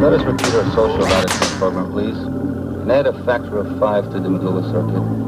Let us repeat our social latitude program, please. And add a factor of 5 to the medulla circuit.